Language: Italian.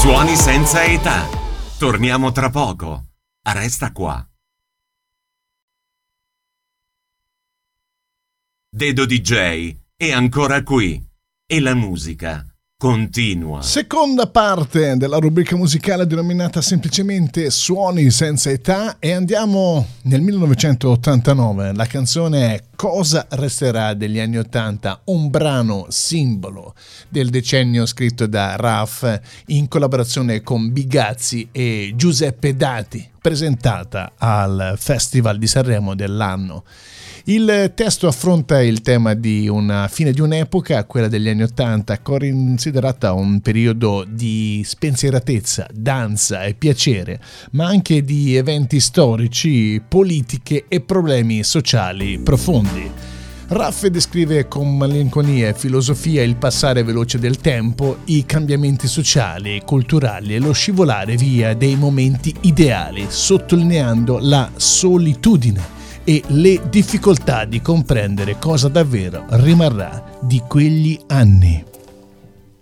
Suoni senza età. Torniamo tra poco. Resta qua. Dedo DJ è ancora qui e la musica continua. Seconda parte della rubrica musicale denominata semplicemente Suoni senza età, e andiamo nel 1989. La canzone è Cosa resterà degli anni 80, un brano simbolo del decennio scritto da Raf in collaborazione con Bigazzi e Giuseppe Dati, presentata al Festival di Sanremo dell'anno. Il testo affronta il tema di una fine di un'epoca, quella degli anni '80, considerata un periodo di spensieratezza, danza e piacere, ma anche di eventi storici, politiche e problemi sociali profondi. Raff descrive con malinconia e filosofia il passare veloce del tempo, i cambiamenti sociali e culturali e lo scivolare via dei momenti ideali, sottolineando la solitudine e le difficoltà di comprendere cosa davvero rimarrà di quegli anni.